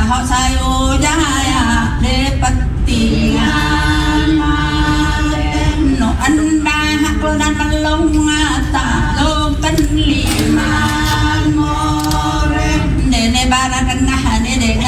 họ sai ô giá ya để bắt tiền nó ăn ba hạt lô đan ban lông